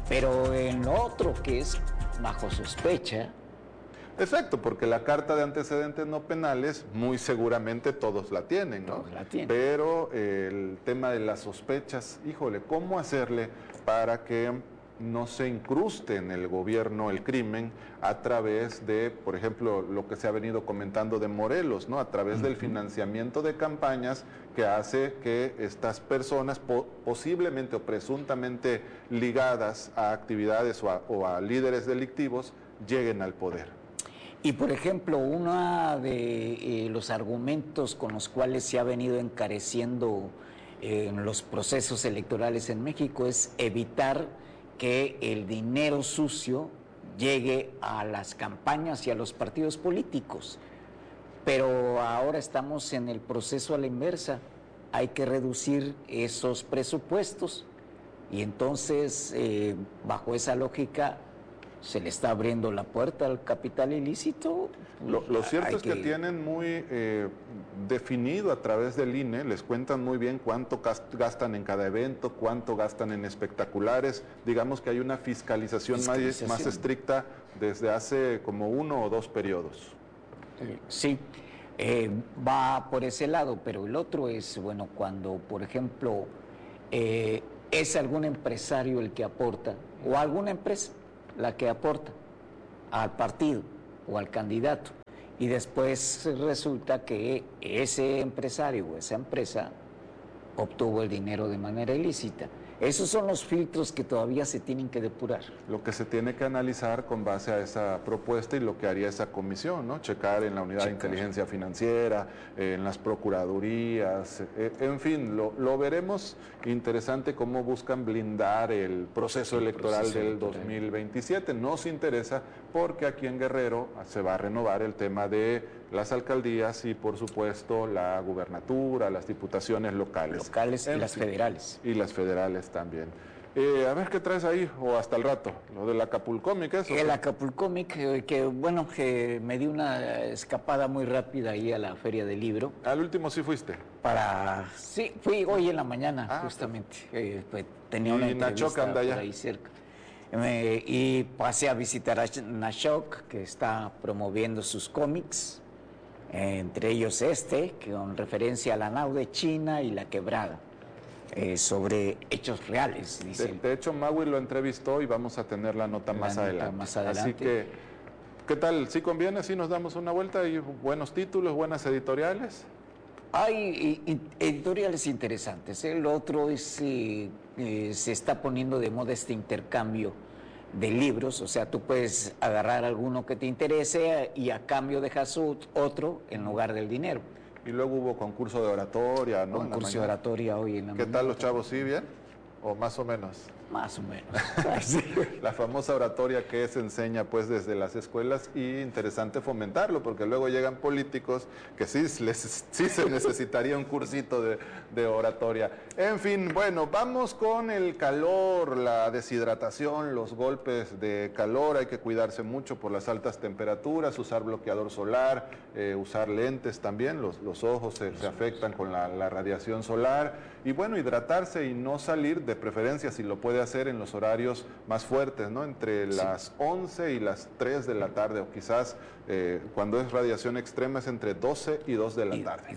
Pero en lo otro, que es bajo sospecha. Exacto, porque la carta de antecedentes no penales muy seguramente todos la tienen, ¿no? Todos la tienen. Pero el tema de las sospechas, híjole, ¿cómo hacerle para que no se incruste en el gobierno el crimen a través de, por ejemplo, lo que se ha venido comentando de Morelos, ¿no? A través del financiamiento de campañas que hace que estas personas posiblemente o presuntamente ligadas a actividades o a líderes delictivos lleguen al poder. Y por ejemplo, uno de los argumentos con los cuales se ha venido encareciendo en los procesos electorales en México es evitar que el dinero sucio llegue a las campañas y a los partidos políticos. Pero ahora estamos en el proceso a la inversa. Hay que reducir esos presupuestos y entonces, bajo esa lógica, se le está abriendo la puerta al capital ilícito. Lo cierto es que tienen muy definido a través del INE, les cuentan muy bien cuánto gastan en cada evento, cuánto gastan en espectaculares. Digamos que hay una fiscalización más estricta desde hace como 1 o 2 periodos. Sí, va por ese lado, pero el otro es, bueno, cuando, por ejemplo, es algún empresario el que aporta, o alguna empresa la que aporta al partido o al candidato, y después resulta que ese empresario o esa empresa obtuvo el dinero de manera ilícita. Esos son los filtros que todavía se tienen que depurar. Lo que se tiene que analizar con base a esa propuesta y lo que haría esa comisión, ¿no? Checar en la unidad de inteligencia financiera, en las procuradurías, en fin, lo veremos. Interesante cómo buscan blindar el proceso electoral del 2027. Nos interesa porque aquí en Guerrero se va a renovar el tema de las alcaldías y por supuesto la gubernatura, las diputaciones locales. Locales y las federales. Y las federales también. A ver qué traes ahí, o hasta el rato, lo del Acapulcómic, ¿eso? El Acapulcómic, que bueno, que me di una escapada muy rápida ahí a la Feria del Libro. Al último sí fuiste. Sí, fui hoy en la mañana, justamente. Pues, tenía una entrevista por ahí cerca. Y pasé a visitar a Nashok, que está promoviendo sus cómics, entre ellos que con referencia a la nao de China y la quebrada. Sobre hechos reales, dice. De hecho, Maui lo entrevistó y vamos a tener la nota más adelante. Así que, ¿qué tal? ¿Sí conviene? ¿Sí nos damos una vuelta? ¿Hay buenos títulos, buenas editoriales? Hay editoriales interesantes. Lo otro es, se está poniendo de moda este intercambio de libros. O sea, tú puedes agarrar alguno que te interese y a cambio dejas otro en lugar del dinero. Y luego hubo concurso de oratoria, ¿no? Concurso de oratoria hoy en la mañana. ¿Qué tal los chavos? ¿Sí, bien? ¿O más o menos? Más o menos. La famosa oratoria que se enseña pues desde las escuelas, y interesante fomentarlo porque luego llegan políticos que sí se necesitaría un cursito de oratoria. En fin, bueno, vamos con el calor, la deshidratación, los golpes de calor. Hay que cuidarse mucho por las altas temperaturas, usar bloqueador solar, usar lentes también, los ojos se afectan con la radiación solar, y bueno, hidratarse y no salir, de preferencia si lo puede hacer en los horarios más fuertes, ¿no? Entre las 11 y las 3 de la tarde, o quizás cuando es radiación extrema es entre 12 y 2 de la tarde.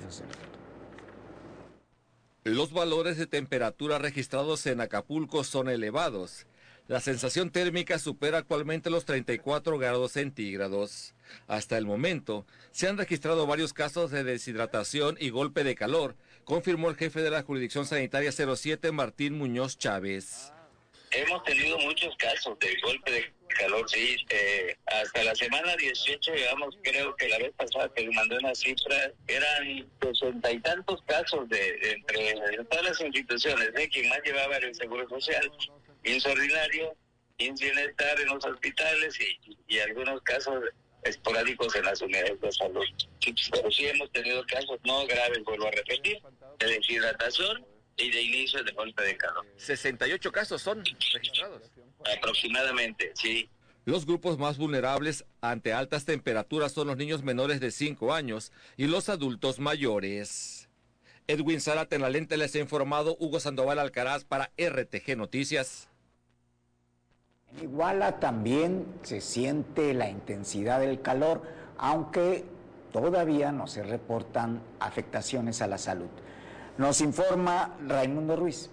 Los valores de temperatura registrados en Acapulco son elevados. La sensación térmica supera actualmente los 34 grados centígrados. Hasta el momento, se han registrado varios casos de deshidratación y golpe de calor, confirmó el jefe de la Jurisdicción Sanitaria 07, Martín Muñoz Chávez. Hemos tenido muchos casos de golpe de calor, sí. Hasta la semana 18, digamos, creo que la vez pasada que le mandé una cifra, eran 60 y tantos casos entre todas las instituciones, quien más llevaba era el Seguro Social, IMSS ordinario, IMSS Bienestar en los hospitales y algunos casos esporádicos en las unidades de salud. Pero sí hemos tenido casos no graves, vuelvo a repetir, de deshidratación y de inicio de golpe de calor. 68 casos son registrados. Aproximadamente, sí. Los grupos más vulnerables ante altas temperaturas son los niños menores de 5 años y los adultos mayores. Edwin Zárate en la lente les ha informado Hugo Sandoval Alcaraz para RTG Noticias. En Iguala también se siente la intensidad del calor, aunque todavía no se reportan afectaciones a la salud. Nos informa Raimundo Ruiz.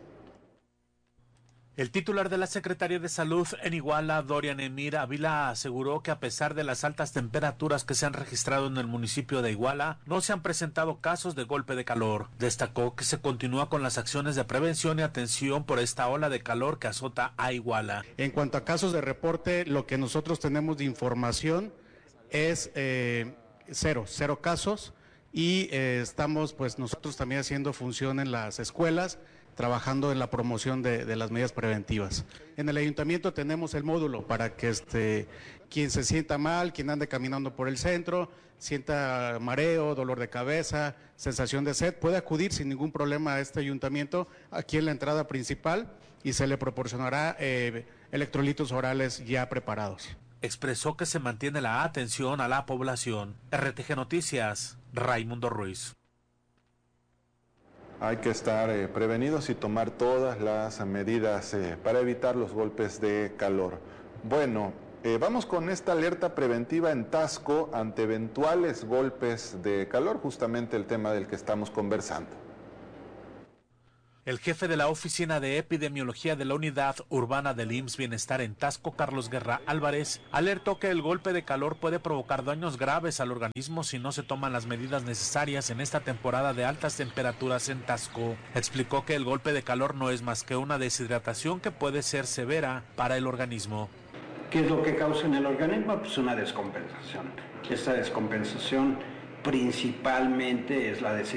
El titular de la Secretaría de Salud en Iguala, Dorian Emir Ávila, aseguró que a pesar de las altas temperaturas que se han registrado en el municipio de Iguala, no se han presentado casos de golpe de calor. Destacó que se continúa con las acciones de prevención y atención por esta ola de calor que azota a Iguala. En cuanto a casos de reporte, lo que nosotros tenemos de información es cero casos y estamos pues nosotros también haciendo función en las escuelas, trabajando en la promoción de las medidas preventivas. En el ayuntamiento tenemos el módulo para que quien se sienta mal, quien ande caminando por el centro, sienta mareo, dolor de cabeza, sensación de sed, puede acudir sin ningún problema a este ayuntamiento, aquí en la entrada principal, y se le proporcionará electrolitos orales ya preparados. Expresó que se mantiene la atención a la población. RTG Noticias, Raimundo Ruiz. Hay que estar prevenidos y tomar todas las medidas para evitar los golpes de calor. Bueno, vamos con esta alerta preventiva en Taxco ante eventuales golpes de calor, justamente el tema del que estamos conversando. El jefe de la Oficina de Epidemiología de la Unidad Urbana del IMSS Bienestar en Taxco, Carlos Guerra Álvarez, alertó que el golpe de calor puede provocar daños graves al organismo si no se toman las medidas necesarias en esta temporada de altas temperaturas en Taxco. Explicó que el golpe de calor no es más que una deshidratación que puede ser severa para el organismo. ¿Qué es lo que causa en el organismo? Pues una descompensación. Esta descompensación principalmente es la deshidratación